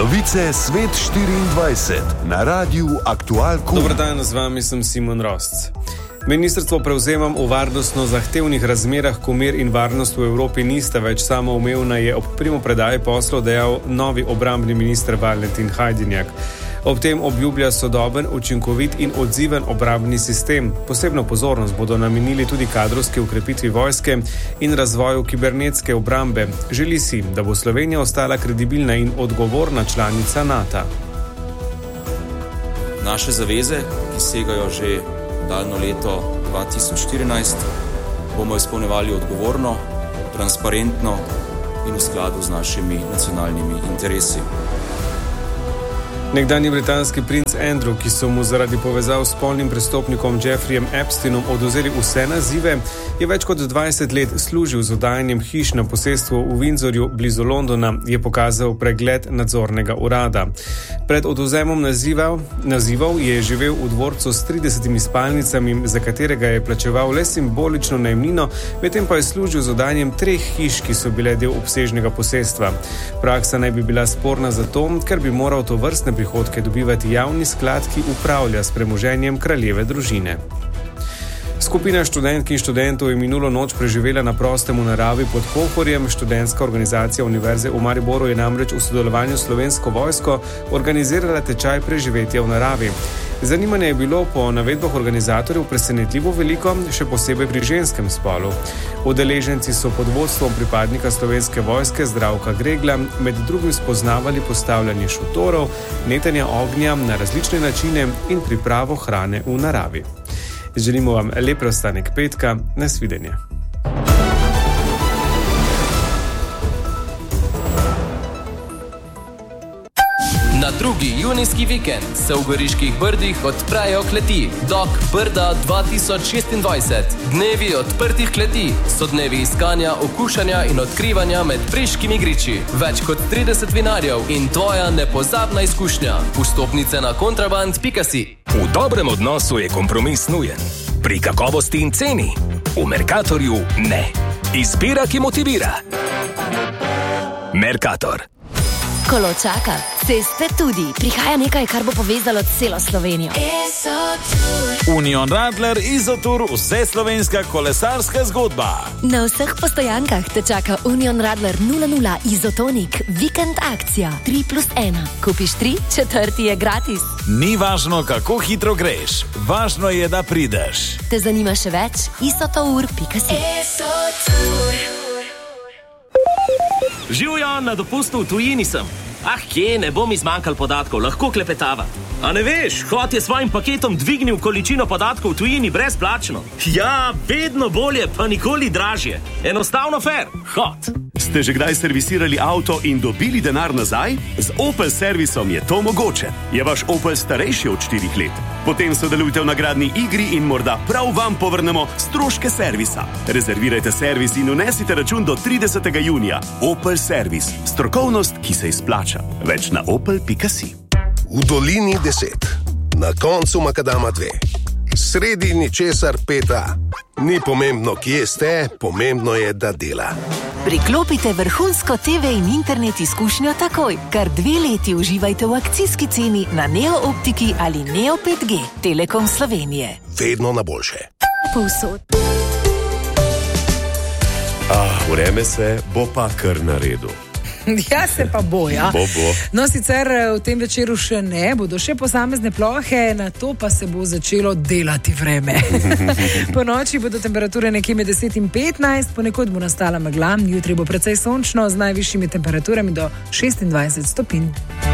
Novice Svet 24 na Radiu Aktualku. Dobar dan, z vami sem Simon Rosc. Ministrstvo prevzemam v varnostno zahtevnih razmerah, ko mir in varnost v Evropi nista več samoumevna, je ob primopredaji poslov dejal novi obrambni minister Valentin Hajdinjak. Ob tem obljublja sodoben, učinkovit in odziven obrambni sistem. Posebno pozornost bodo namenili tudi kadrovski ukrepitvi vojske in razvoju kibernetske obrambe. Želi si, da bo Slovenija ostala kredibilna in odgovorna članica NATO. Naše zaveze, ki segajo že daljno leto 2014, bomo izpolnjevali odgovorno, transparentno in v skladu z našimi nacionalnimi interesi. Nekdanji britanski princ Andrew, ki so mu zaradi povezav s spolnim prestopnikom Jeffreyjem Epsteinom odvzeli vse nazive, je več kot 20 let služil z oddajanjem hiš na posestvu v Windsorju blizu Londona, je pokazal pregled nadzornega urada. Pred odvzemom nazivov je živel v dvorcu s 30 spalnicami, za katerega je plačeval le simbolično najemnino, medtem pa je služil z oddajanjem 3 hiš, ki so bile del obsežnega posestva. Praksa naj bi bila sporna zato, ker bi moral to vrstne prihodke dobivati javni sklad, ki upravlja s premoženjem kraljeve družine. Skupina študentk in študentov je minulo noč preživela na prostem v naravi pod Pohorjem. Študentska organizacija Univerze v Mariboru je namreč v sodelovanju s Slovensko vojsko organizirala tečaj preživetja v naravi. Zanimanje je bilo po navedbah organizatorjev presenetljivo veliko, še posebej pri ženskem spolu. Udeleženci so pod vodstvom pripadnika Slovenske vojske Zdravka Gregla med drugim spoznavali postavljanje šotorov, netenja ognja na različne načine in pripravo hrane v naravi. Želimo vam lep preostanek petka, nasvidenje. Na drugi junijski vikend se v Goriških Brdih odprejo kleti Dok Brda 2026. Dnevi odprtih kleti so dnevi iskanja, okušanja in odkrivanja med priškimi griči. Več kot 30 vinarjev in tvoja nepozabna izkušnja. Vstopnice na kontraband.si. V dobrem odnosu je kompromis nujen. Pri kakovosti in ceni. V Mercatorju ne. Izbira, ki motivira. Mercator. Kolo čaka, ceste tudi. Prihaja nekaj, kar bo povezalo celo Slovenijo. Union Radler Izotur, vse slovenska kolesarska zgodba. Na vseh postojankah te čaka Union Radler 00 Izotonik. Vikend akcija 3+1. Kupiš 3, 4 je gratis. Ni važno, kako hitro greš. Važno je, da prideš. Te zanima še več? isotour.si. Živjo, na dopustu v tujini sem. Kje, ne bom izmanjkal podatkov, lahko klepetava. A ne veš, Hot je svojim paketom dvignil količino podatkov v tujini brezplačno. Ja, vedno bolje, pa nikoli dražje. Enostavno fair. Hot. Ste že kdaj servisirali avto in dobili denar nazaj? Z Opel servisom je to mogoče. Je vaš Opel starejši od 4 let? Potem sodelujte v nagradni igri in morda prav vam povrnemo stroške servisa. Rezervirajte servis in unesite račun do 30. junija. Opel servis. Strokovnost, ki se izplača. Več na opel.si. V dolini 10, na koncu makadama 2, sredi ničesar 5A. Ni pomembno, kje ste, pomembno je, da dela. Priklopite vrhunsko TV in internet izkušnjo takoj. Kar 2 leti uživajte v akcijski ceni na Neo Optiki ali Neo 5G. Telekom Slovenije. Vedno na boljše. Povsod. Vreme se bo pa kar na redu. Ja, se pa bo, ja. Bo. No, sicer v tem večeru še ne, bodo še posamezne plohe, na to pa se bo začelo delati vreme. Po noči bodo temperature nekje med 10 in 15, ponekod bo nastala megla, jutri bo precej sončno z najvišjimi temperaturami do 26 stopinj.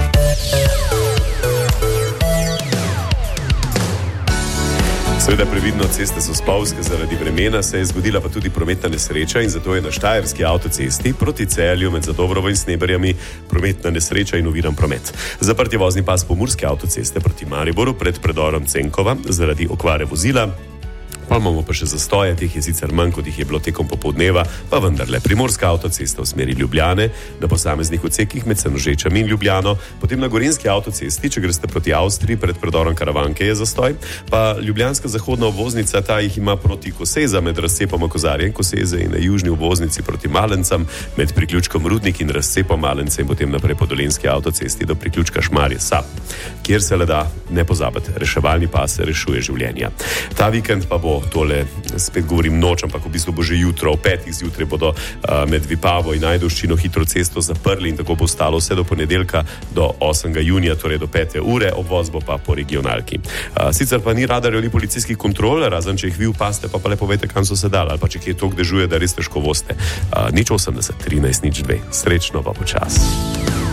Seveda previdno, ceste so spolzke zaradi vremena, se je zgodila pa tudi prometna nesreča in zato je na Štajerski avtocesti proti Celju med Zadobrovo in Sneberjami prometna nesreča in oviran promet. Zaprt je vozni pas Pomurske avtoceste proti Mariboru pred predorom Cenkova zaradi okvare vozila. Pa imamo pa še zastoje, teh je sicer manj, kot jih je bilo tekom popoldneva, pa vendarle Primorska avtocesta v smeri Ljubljane, na posameznih odsekih med Senožečami in Ljubljano, potem na Gorenjski avtocesti, če greste proti Avstriji, pred predorom Karavanke je zastoj, pa Ljubljanska zahodna obvoznica, ta jih ima proti Koseza med razcepom Kozarje in Koseze in na južni obvoznici proti Malencam, med priključkom Rudnik in razcepom Malence in potem naprej po Dolenjski avtocesti do priključka Šmarje Sap, kjer se le da ne pozabiti, reševalni pas rešuje življenja. Ta vikend pa bo tole, spet govorim noč, ampak v bistvu bo že jutro, ob 5 zjutraj bodo med Vipavo in Ajdovščino hitro cesto zaprli in tako bo ostalo vse do ponedeljka, do 8. junija, torej do 5. ure, obvoz bo pa po regionalki. Sicer pa ni radarjev ali policijskih kontrol, razen če jih vi upaste, pa le povejte, kam so se dali, ali pa če kje toliko dežuje, da res težko voste. 080 13 02. Srečno pa počas.